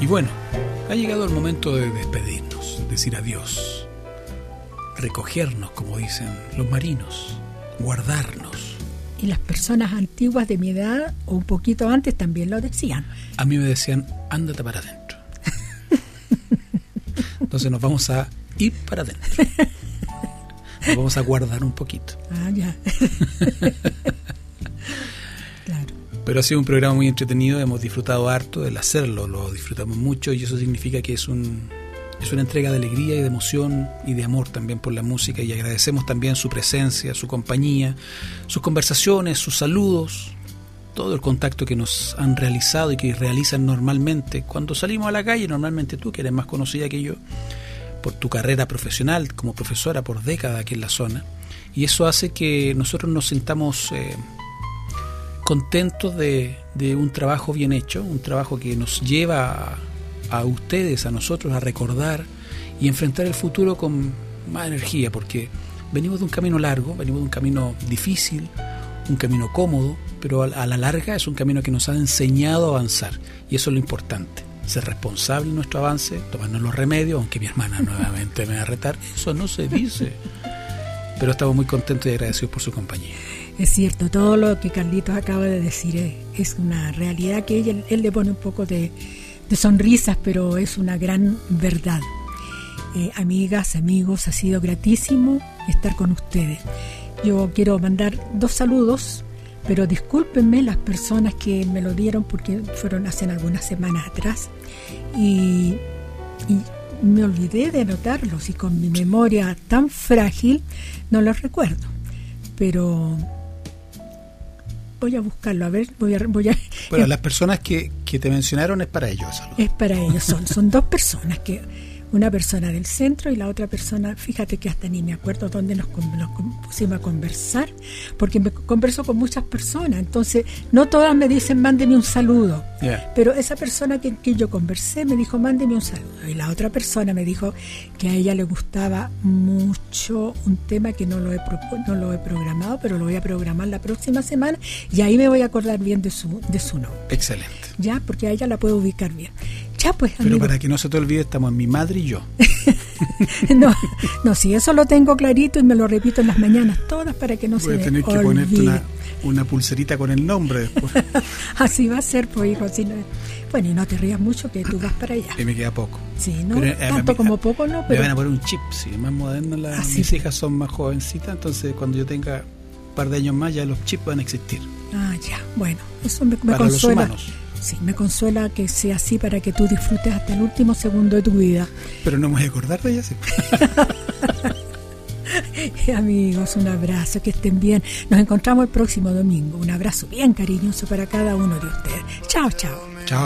Y bueno, ha llegado el momento de despedirnos, decir adiós, recogernos, como dicen los marinos, guardarnos. Y las personas antiguas de mi edad, o un poquito antes, también lo decían. A mí me decían, ándate para adentro. Entonces nos vamos a ir para adentro. Nos vamos a guardar un poquito. Ah, ya. Claro. Pero ha sido un programa muy entretenido, hemos disfrutado harto del hacerlo, lo disfrutamos mucho y eso significa que es una entrega de alegría y de emoción y de amor también por la música, y agradecemos también su presencia, su compañía, sus conversaciones, sus saludos, todo el contacto que nos han realizado y que realizan normalmente cuando salimos a la calle. Normalmente tú, que eres más conocida que yo por tu carrera profesional como profesora por décadas aquí en la zona, y eso hace que nosotros nos sintamos contentos de un trabajo bien hecho, un trabajo que nos lleva a ustedes, a nosotros, a recordar y enfrentar el futuro con más energía, porque venimos de un camino largo, venimos de un camino difícil, un camino cómodo, pero a la larga es un camino que nos ha enseñado a avanzar, y eso es lo importante, ser responsable en nuestro avance, tomarnos los remedios, aunque mi hermana nuevamente me va a retar, eso no se dice, pero estamos muy contentos y agradecidos por su compañía. Es cierto, todo lo que Carlitos acaba de decir es una realidad que él le pone un poco de sonrisas, pero es una gran verdad. Amigas, amigos, ha sido gratísimo estar con ustedes. Yo quiero mandar 2 saludos, pero discúlpenme las personas que me lo dieron porque fueron hace algunas semanas atrás y me olvidé de anotarlos, y con mi memoria tan frágil no los recuerdo, pero voy a buscarlo, a ver, voy a Bueno, las personas que te mencionaron es para ellos. Es para ellos, son 2 personas, una persona del centro y la otra persona, fíjate que hasta ni me acuerdo dónde nos pusimos a conversar, porque me converso con muchas personas, entonces no todas me dicen mándeme un saludo, pero esa persona que yo conversé me dijo mándeme un saludo, y la otra persona me dijo que a ella le gustaba mucho un tema que no lo he programado, pero lo voy a programar la próxima semana, y ahí me voy a acordar bien de su nombre. Excelente. Ya, porque a ella la puedo ubicar bien. Ya, pues, pero para que no se te olvide, estamos en mi madre y yo. No, si eso lo tengo clarito y me lo repito en las mañanas todas para que no se me olvide. Voy a tener que ponerte una pulserita con el nombre después. Así va a ser, pues, hijo. Bueno, y no te rías mucho que tú vas para allá. Y me queda poco. Sí, ¿no? Pero, tanto como poco, ¿no? Pero me van a poner un chip, sí, más moderno. Mis hijas son más jovencitas, entonces cuando yo tenga un par de años más ya los chips van a existir. Ah, ya, bueno, eso me para consuela. Los humanos. Sí, me consuela que sea así para que tú disfrutes hasta el último segundo de tu vida. Pero no me voy a acordar de ella, sí. Amigos, un abrazo, que estén bien. Nos encontramos el próximo domingo. Un abrazo bien cariñoso para cada uno de ustedes. Chao, chao.